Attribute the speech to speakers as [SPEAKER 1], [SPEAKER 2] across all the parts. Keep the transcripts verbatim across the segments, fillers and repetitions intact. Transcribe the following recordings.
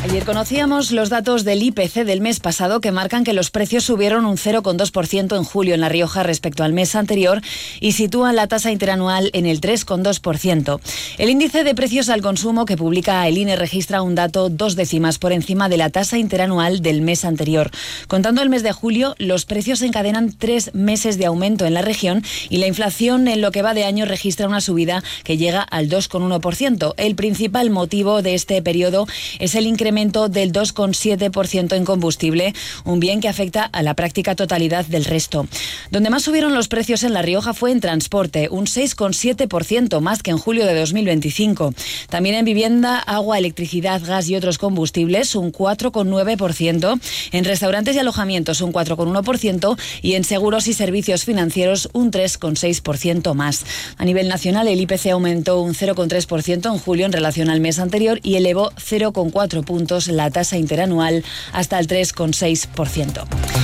[SPEAKER 1] Ayer conocíamos los datos del I P C del mes pasado que marcan que los precios subieron un cero coma dos por ciento en julio en La Rioja respecto al mes anterior y sitúan la tasa interanual en el tres coma dos por ciento. El índice de precios al consumo que publica el I N E registra un dato dos décimas por encima de la tasa interanual del mes anterior. Contando el mes de julio, los precios encadenan tres meses de aumento en la región y la inflación en lo que va de año registra una subida que llega al dos coma uno por ciento. El principal motivo de este periodo es el incremento del dos coma siete por ciento en combustible, un bien que afecta a la práctica totalidad del resto. Donde más subieron los precios en La Rioja fue en transporte, un seis coma siete por ciento más que en julio de dos mil veinticinco. También en vivienda, agua, electricidad, gas y otros combustibles, un cuatro coma nueve por ciento. En restaurantes y alojamientos, un cuatro coma uno por ciento. Y en seguros y servicios financieros, un tres coma seis por ciento más. A nivel nacional, el I P C aumentó un cero coma tres por ciento en julio en relación al mes anterior y elevó cero coma cuatro puntos la tasa interanual hasta el tres coma seis por ciento.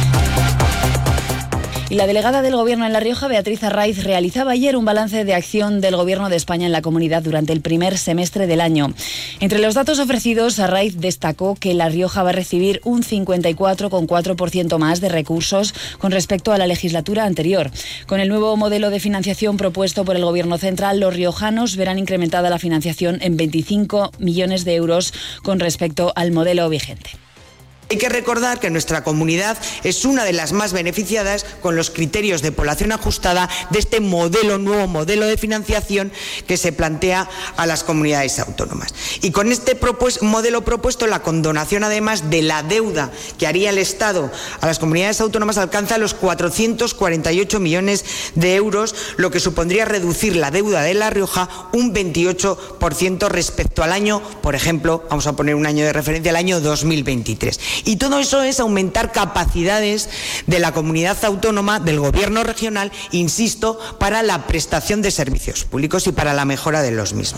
[SPEAKER 1] Y la delegada del Gobierno en La Rioja, Beatriz Arraiz, realizaba ayer un balance de acción del Gobierno de España en la comunidad durante el primer semestre del año. Entre los datos ofrecidos, Arraiz destacó que La Rioja va a recibir un cincuenta y cuatro coma cuatro por ciento más de recursos con respecto a la legislatura anterior. Con el nuevo modelo de financiación propuesto por el Gobierno central, los riojanos verán incrementada la financiación en veinticinco millones de euros con respecto al modelo vigente.
[SPEAKER 2] Hay que recordar que nuestra comunidad es una de las más beneficiadas con los criterios de población ajustada de este modelo, nuevo modelo de financiación que se plantea a las comunidades autónomas. Y con este propues- modelo propuesto, la condonación además de la deuda que haría el Estado a las comunidades autónomas alcanza los cuatrocientos cuarenta y ocho millones de euros, lo que supondría reducir la deuda de La Rioja un veintiocho por ciento respecto al año, por ejemplo, vamos a poner un año de referencia, el año dos mil veintitrés. Y todo eso es aumentar capacidades de la comunidad autónoma, del gobierno regional, insisto, para la prestación de servicios públicos y para la mejora de los mismos.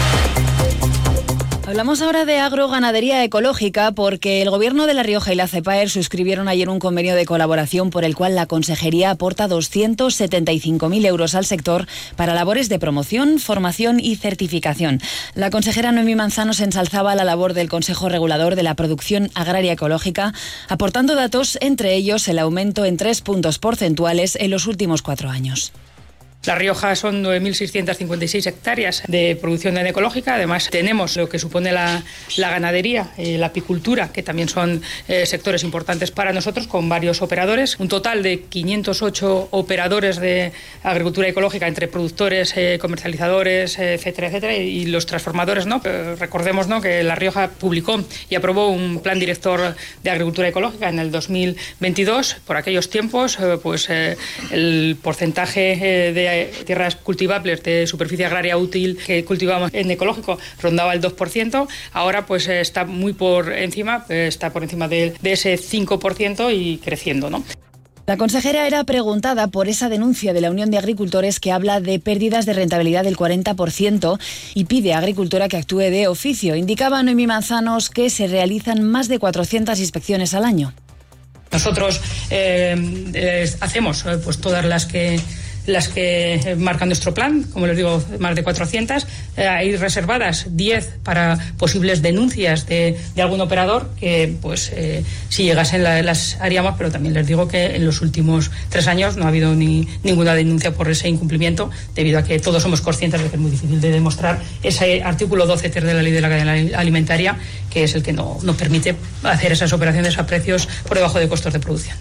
[SPEAKER 1] Hablamos ahora de agroganadería ecológica porque el Gobierno de La Rioja y la CEPAER suscribieron ayer un convenio de colaboración por el cual la Consejería aporta doscientos setenta y cinco mil euros al sector para labores de promoción, formación y certificación. La consejera Noemí Manzanos ensalzaba la labor del Consejo Regulador de la Producción Agraria Ecológica, aportando datos, entre ellos el aumento en tres puntos porcentuales en los últimos cuatro años.
[SPEAKER 3] La Rioja son nueve mil seiscientas cincuenta y seis hectáreas de producción ecológica. Además, tenemos lo que supone la, la ganadería, eh, la apicultura, que también son eh, sectores importantes para nosotros, con varios operadores. Un total de quinientos ocho operadores de agricultura ecológica entre productores, eh, comercializadores, eh, etcétera, etcétera, y los transformadores, ¿no? Eh, recordemos, ¿no?, que La Rioja publicó y aprobó un plan director de agricultura ecológica en el dos mil veintidós. Por aquellos tiempos, eh, pues eh, el porcentaje eh, de tierras cultivables de superficie agraria útil que cultivamos en ecológico rondaba el dos por ciento, ahora pues está muy por encima, está por encima de, de ese cinco por ciento y creciendo, ¿no?
[SPEAKER 1] La consejera era preguntada por esa denuncia de la Unión de Agricultores que habla de pérdidas de rentabilidad del cuarenta por ciento y pide a Agricultura que actúe de oficio. Indicaba Noemí Manzanos que se realizan más de cuatrocientas inspecciones al año.
[SPEAKER 3] Nosotros eh, eh, hacemos eh, pues todas las que las que marcan nuestro plan, como les digo, más de cuatrocientas. Eh, hay reservadas diez para posibles denuncias de, de algún operador que, pues, eh, si llegasen la, las haríamos, pero también les digo que en los últimos tres años no ha habido ni ninguna denuncia por ese incumplimiento, debido a que todos somos conscientes de que es muy difícil de demostrar ese artículo doce ter de la Ley de la Cadena Alimentaria, que es el que no nos permite hacer esas operaciones a precios por debajo de costos de producción.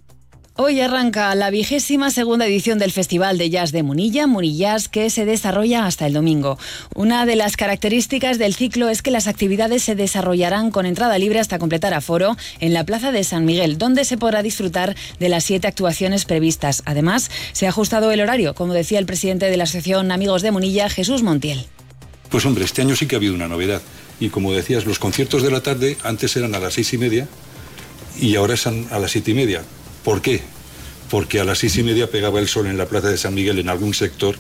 [SPEAKER 1] Hoy arranca la vigésima segunda edición del Festival de Jazz de Munilla, Munillas, que se desarrolla hasta el domingo. Una de las características del ciclo es que las actividades se desarrollarán con entrada libre hasta completar aforo en la Plaza de San Miguel, donde se podrá disfrutar de las siete actuaciones previstas. Además, se ha ajustado el horario, como decía el presidente de la Asociación Amigos de Munilla, Jesús Montiel.
[SPEAKER 4] Pues hombre, este año sí que ha habido una novedad. Y como decías, los conciertos de la tarde antes eran a las seis y media y ahora son a las siete y media. ¿Por qué? Porque a las seis y media pegaba el sol en la Plaza de San Miguel en algún sector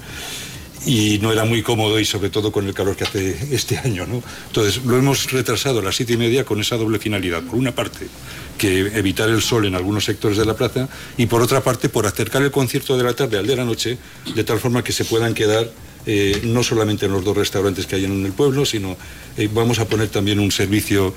[SPEAKER 4] y no era muy cómodo, y sobre todo con el calor que hace este año, ¿no? Entonces lo hemos retrasado a las siete y media con esa doble finalidad. Por una parte, que evitar el sol en algunos sectores de la plaza, y por otra parte, por acercar el concierto de la tarde al de la noche, de tal forma que se puedan quedar eh, no solamente en los dos restaurantes que hay en el pueblo, sino eh, vamos a poner también un servicio